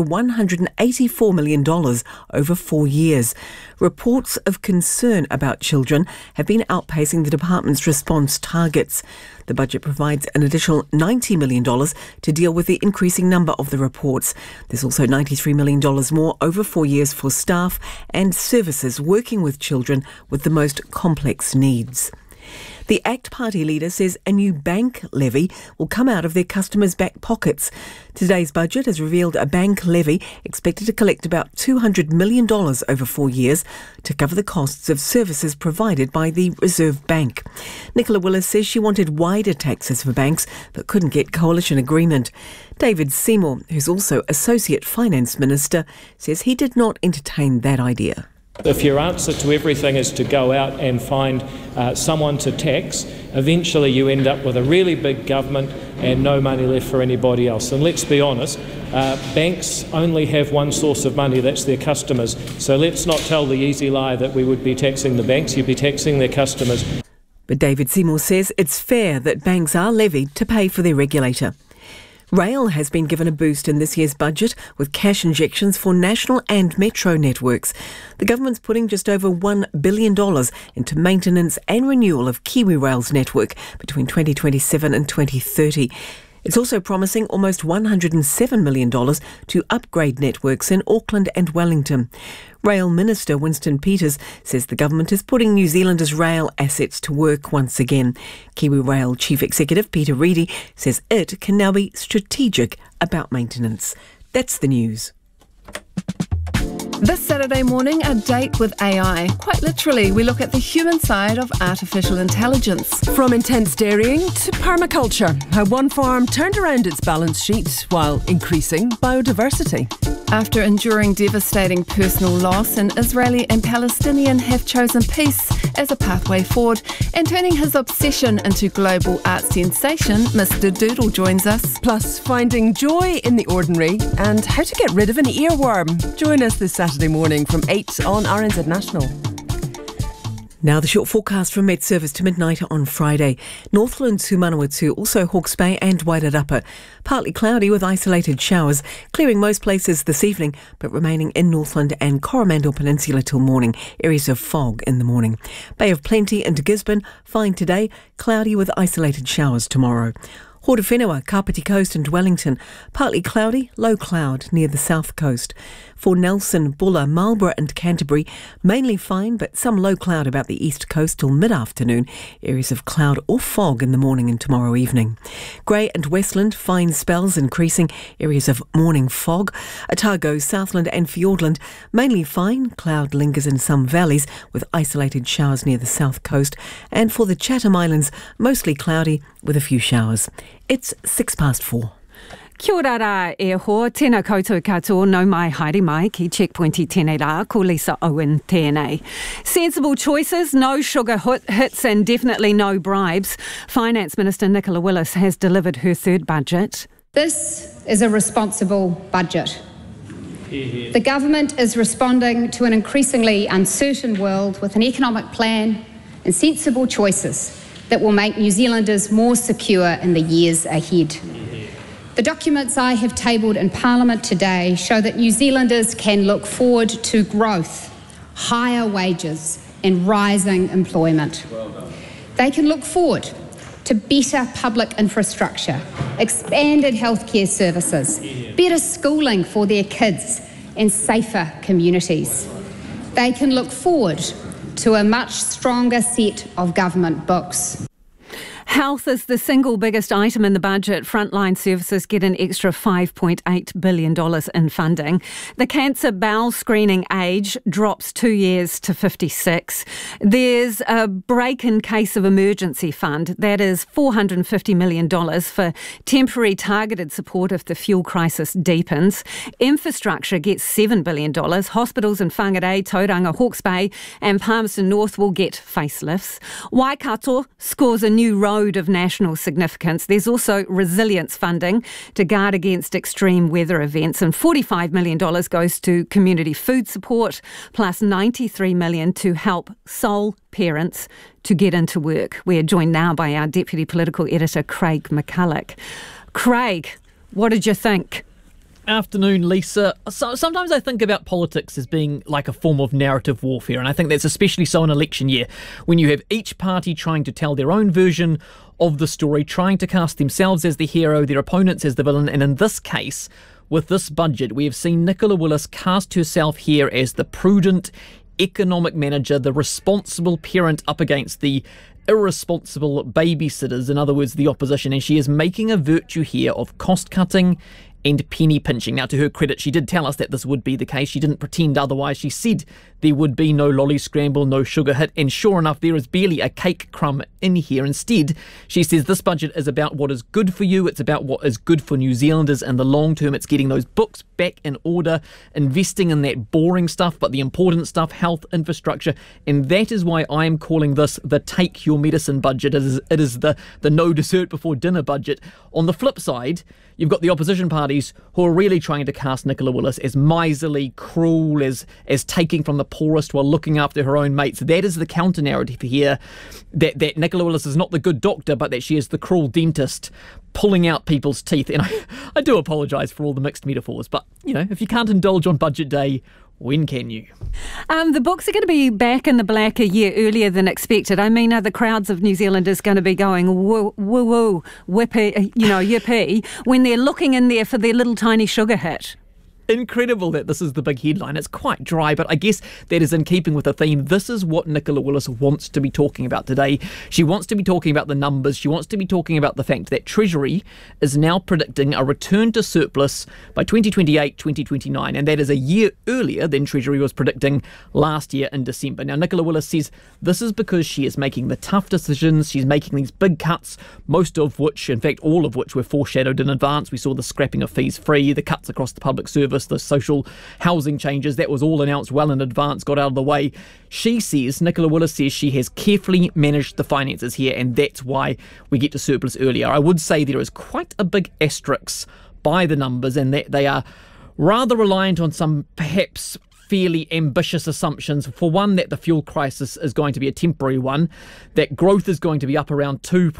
$184 million over 4 years. Reports of concern about children have been outpacing the department's response targets. The budget provides an additional $90 million to deal with the increasing number of the reports. There's also $93 million more over 4 years for staff and services working with children with the most complex needs. The ACT Party leader says a new bank levy will come out of their customers' back pockets. Today's budget has revealed a bank levy expected to collect about $200 million over 4 years to cover the costs of services provided by the Reserve Bank. Nicola Willis says she wanted wider taxes for banks but couldn't get coalition agreement. David Seymour, who's also Associate Finance Minister, says he did not entertain that idea. If your answer to everything is to go out and find someone to tax, eventually you end up with a really big government and no money left for anybody else. And let's be honest, banks only have one source of money, that's their customers. So let's not tell the easy lie that we would be taxing the banks, you'd be taxing their customers. But David Seymour says it's fair that banks are levied to pay for their regulator. Rail has been given a boost in this year's budget with cash injections for national and metro networks. The government's putting just over $1 billion into maintenance and renewal of KiwiRail's network between 2027 and 2030. It's also promising almost $107 million to upgrade networks in Auckland and Wellington. Rail Minister Winston Peters says the government is putting New Zealanders' rail assets to work once again. KiwiRail Chief Executive Peter Reedy says it can now be strategic about maintenance. That's the news. This Saturday morning, a date with AI. Quite literally, we look at the human side of artificial intelligence. From intense dairying to permaculture, how one farm turned around its balance sheet while increasing biodiversity. After enduring devastating personal loss, an Israeli and Palestinian have chosen peace as a pathway forward, and turning his obsession into global art sensation, Mr. Doodle joins us. Plus, finding joy in the ordinary and how to get rid of an earworm. Join us this Saturday morning from 8 on RNZ National. Now the short forecast from Met Service to midnight on Friday. Northland to Manawatu, also Hawke's Bay and Wairarapa. Partly cloudy with isolated showers, clearing most places this evening, but remaining in Northland and Coromandel Peninsula till morning. Areas of fog in the morning. Bay of Plenty into Gisborne, fine today, cloudy with isolated showers tomorrow. Horowhenua, Kapiti Coast and Wellington, partly cloudy, low cloud near the south coast. For Nelson, Bulla, Marlborough and Canterbury, mainly fine but some low cloud about the east coast till mid-afternoon. Areas of cloud or fog in the morning and tomorrow evening. Grey and Westland, fine spells increasing. Areas of morning fog. Otago, Southland and Fiordland, mainly fine. Cloud lingers in some valleys with isolated showers near the south coast. And for the Chatham Islands, mostly cloudy with a few showers. It's 4:06. Kia ora rā e hoa, tēnā koutou katoa, no mai haere mai ki Checkpoint I tēnei rā, ko Lisa Owen tēnei. Sensible choices, no sugar hits and definitely no bribes. Finance Minister Nicola Willis has delivered her third budget. This is a responsible budget. The government is responding to an increasingly uncertain world with an economic plan and sensible choices that will make New Zealanders more secure in the years ahead. The documents I have tabled in Parliament today show that New Zealanders can look forward to growth, higher wages and rising employment. They can look forward to better public infrastructure, expanded healthcare services, better schooling for their kids and safer communities. They can look forward to a much stronger set of government books. Health is the single biggest item in the budget. Frontline services get an extra $5.8 billion in funding. The cancer bowel screening age drops 2 years to 56. There's a break in case of emergency fund. That is $450 million for temporary targeted support if the fuel crisis deepens. Infrastructure gets $7 billion. Hospitals in Whangarei, Tauranga, Hawke's Bay and Palmerston North will get facelifts. Waikato scores a new road of national significance. There's also resilience funding to guard against extreme weather events, and $45 million goes to community food support, plus $93 million to help sole parents to get into work. We're joined now by our Deputy Political Editor, Craig McCulloch. Craig, what did you think? Afternoon, Lisa. Sometimes I think about politics as being like a form of narrative warfare, and I think that's especially so in election year, when you have each party trying to tell their own version of the story, trying to cast themselves as the hero, their opponents as the villain, and in this case, with this budget, we have seen Nicola Willis cast herself here as the prudent economic manager, the responsible parent up against the irresponsible babysitters, in other words, the opposition, and she is making a virtue here of cost-cutting and penny pinching. Now, to her credit, she did tell us that this would be the case. She didn't pretend otherwise. She said there would be no lolly scramble, no sugar hit, and sure enough, there is barely a cake crumb in here. Instead, she says this budget is about what is good for you. It's about what is good for New Zealanders in the long term. It's getting those books back in order, investing in that boring stuff, but the important stuff, health, infrastructure, and that is why I am calling this the take your medicine budget. It is the no dessert before dinner budget. On the flip side, you've got the opposition parties who are really trying to cast Nicola Willis as miserly, cruel, as taking from the poorest while looking after her own mates. That is the counter-narrative here, that Nicola Willis is not the good doctor, but that she is the cruel dentist pulling out people's teeth. And I do apologise for all the mixed metaphors, but, you know, if you can't indulge on budget day, when can you? The books are going to be back in the black a year earlier than expected. I mean, are the crowds of New Zealanders going to be going woo, woo, woo, whippy, yippee, when they're looking in there for their little tiny sugar hit? Incredible that this is the big headline. It's quite dry, but I guess that is in keeping with the theme. This is what Nicola Willis wants to be talking about today. She wants to be talking about the numbers. She wants to be talking about the fact that Treasury is now predicting a return to surplus by 2028, 2029, and that is a year earlier than Treasury was predicting last year in December. Now, Nicola Willis says this is because she is making the tough decisions. She's making these big cuts, most of which, in fact, all of which were foreshadowed in advance. We saw the scrapping of fees free, the cuts across the public service, service, the social housing changes, that was all announced well in advance, got out of the way. Nicola Willis says she has carefully managed the finances here, and that's why we get to surplus earlier. I would say there is quite a big asterisk by the numbers, and that they are rather reliant on some perhaps fairly ambitious assumptions. For one, that the fuel crisis is going to be a temporary one, that growth is going to be up around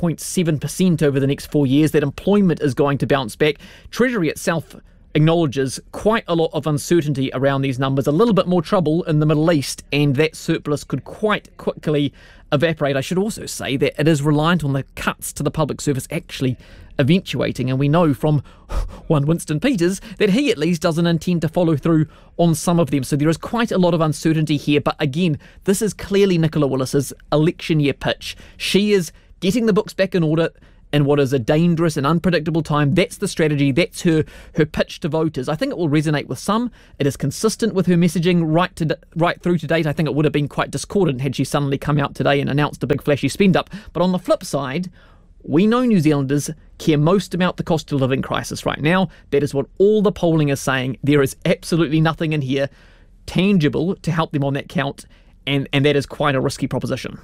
2.7% over the next 4 years, that employment is going to bounce back. Treasury itself acknowledges quite a lot of uncertainty around these numbers, a little bit more trouble in the Middle East, and that surplus could quite quickly evaporate. I should also say that it is reliant on the cuts to the public service actually eventuating, and we know from one Winston Peters that he at least doesn't intend to follow through on some of them. So there is quite a lot of uncertainty here, but again, this is clearly Nicola Willis's election year pitch. She is getting the books back in order in what is a dangerous and unpredictable time. That's the strategy, that's her pitch to voters. I think it will resonate with some. It is consistent with her messaging right through to date. I think it would have been quite discordant had she suddenly come out today and announced a big flashy spend up. But on the flip side, we know New Zealanders care most about the cost of living crisis right now. That is what all the polling is saying. There is absolutely nothing in here tangible to help them on that count, and that is quite a risky proposition.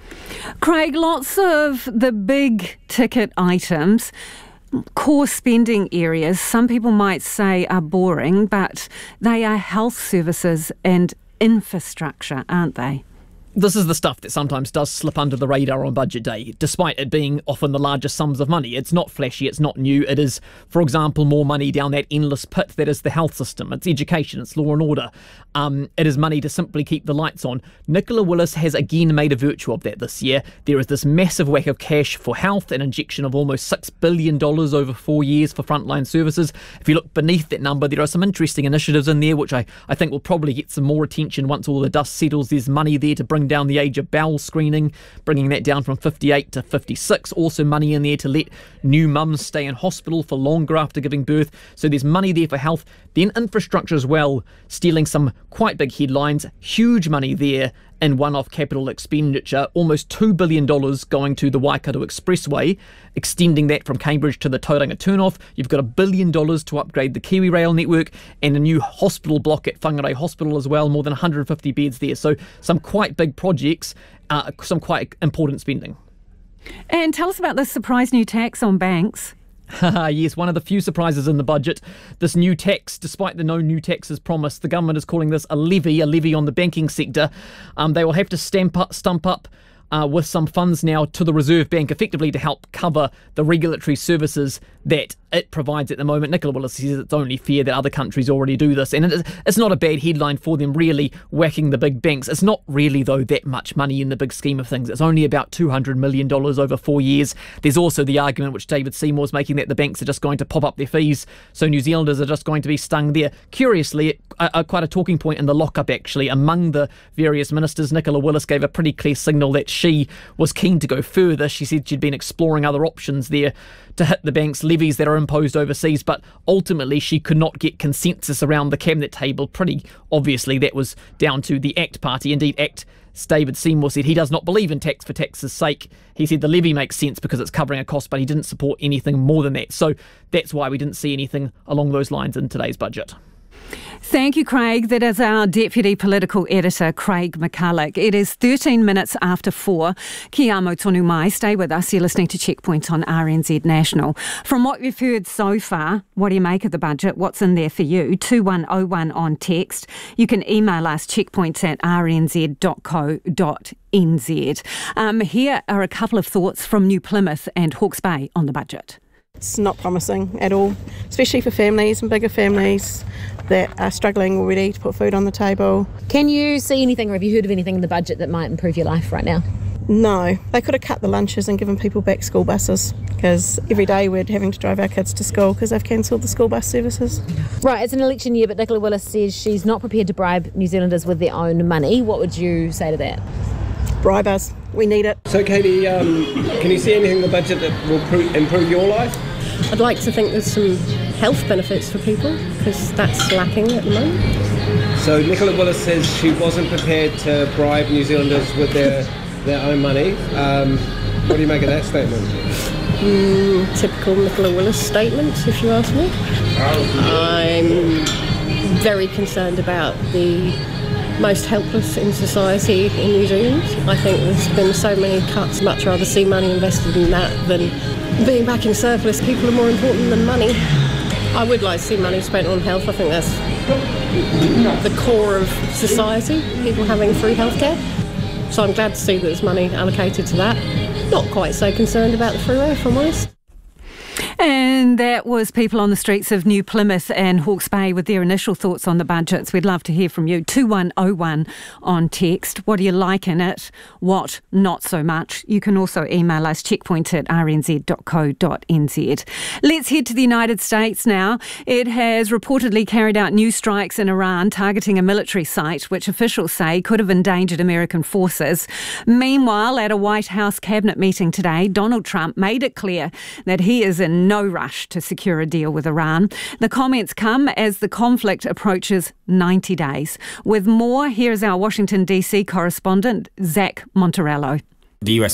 Craig, lots of the big ticket items, core spending areas, some people might say are boring, but they are health services and infrastructure, aren't they? This is the stuff that sometimes does slip under the radar on budget day, despite it being often the largest sums of money. It's not flashy, it's not new. It is, for example, more money down that endless pit that is the health system. It's education, it's law and order. It is money to simply keep the lights on. Nicola Willis has again made a virtue of that this year. There is this massive whack of cash for health, an injection of almost $6 billion over 4 years for frontline services. If you look beneath that number, there are some interesting initiatives in there, which I think will probably get some more attention once all the dust settles. There's money there to bring down the age of bowel screening, bringing that down from 58 to 56. Also money in there to let new mums stay in hospital for longer after giving birth. So there's money there for health. Then infrastructure as well, stealing some quite big headlines. Huge money there in one-off capital expenditure, almost $2 billion going to the Waikato Expressway, extending that from Cambridge to the Tauranga turnoff. You've got $1 billion to upgrade the Kiwi Rail network, and a new hospital block at Whangarei Hospital as well, more than 150 beds there. So some quite big projects, some quite important spending. And tell us about this surprise new tax on banks. Yes, one of the few surprises in the budget. This new tax, despite the no new taxes promised, the government is calling this a levy on the banking sector. They will have to stump up with some funds now to the Reserve Bank, effectively to help cover the regulatory services that it provides at the moment. Nicola Willis says it's only fair that other countries already do this, and it's not a bad headline for them, really, whacking the big banks. It's not really, though, that much money in the big scheme of things. It's only about $200 million over 4 years. There's also the argument, which David Seymour's making, that the banks are just going to pop up their fees, so New Zealanders are just going to be stung there. Curiously, quite a talking point in the lockup, actually, among the various ministers. Nicola Willis gave a pretty clear signal that she was keen to go further. She said she'd been exploring other options there to hit the bank's levies that are imposed overseas, but ultimately she could not get consensus around the cabinet table. Pretty obviously that was down to the ACT party. Indeed, ACT David Seymour said he does not believe in tax for tax's sake. He said the levy makes sense because it's covering a cost, but he didn't support anything more than that. So that's why we didn't see anything along those lines in today's budget. Thank you, Craig. That is our Deputy Political Editor, Craig McCulloch. It is 13 minutes after 4. Ki amo tonu mai. Stay with us. You're listening to Checkpoint on RNZ National. From what we've heard so far, what do you make of the budget? What's in there for you? 2101 on text. You can email us checkpoints@rnz.co.nz. Here are a couple of thoughts from New Plymouth and Hawke's Bay on the budget. It's not promising at all, especially for families and bigger families that are struggling already to put food on the table. Can you see anything, or have you heard of anything in the budget that might improve your life right now? No, they could have cut the lunches and given people back school buses, because every day we're having to drive our kids to school because they've cancelled the school bus services. Right, it's an election year, but Nicola Willis says she's not prepared to bribe New Zealanders with their own money. What would you say to that? Bribe us. We need it. So, Katie, can you see anything in the budget that will improve your life? I'd like to think there's some health benefits for people, because that's lacking at the moment. So Nicola Willis says she wasn't prepared to bribe New Zealanders with their own money. What do you make of that statement? Typical Nicola Willis statement, if you ask me. I'm very concerned about the most helpless in society in New Zealand. I think there's been so many cuts. Much rather see money invested in that than being back in surplus. People are more important than money. I would like to see money spent on health. I think that's the core of society, people having free healthcare. So I'm glad to see that there's money allocated to that. Not quite so concerned about the freeway, if I'm honest. And that was people on the streets of New Plymouth and Hawke's Bay with their initial thoughts on the budgets. We'd love to hear from you. 2101 on text. What do you like in it? What not so much? You can also email us checkpoint@rnz.co.nz. Let's head to the United States now. It has reportedly carried out new strikes in Iran targeting a military site which officials say could have endangered American forces. Meanwhile, at a White House cabinet meeting today, Donald Trump made it clear that he is in no rush to secure a deal with Iran. The comments come as the conflict approaches 90 days. With more, here's our Washington DC correspondent, Zach Monterello. The US